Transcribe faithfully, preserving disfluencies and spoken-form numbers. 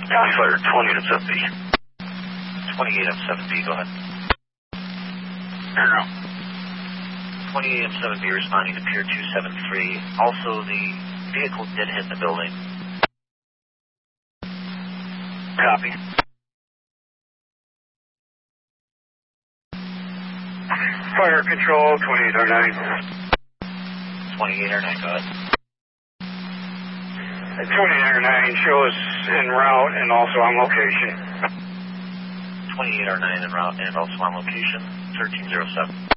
Pathfinder, twenty to seven B. twenty-eight M seven B, go ahead. Here now. twenty-eight M seven B responding to Pier two seven three. Also, the vehicle did hit the building. Copy. Fire control, twenty-eight R nine. twenty-eight R nine, go ahead. twenty-eight R nine shows en route and also on location. twenty-eight R nine en route and also on location, thirteen zero seven.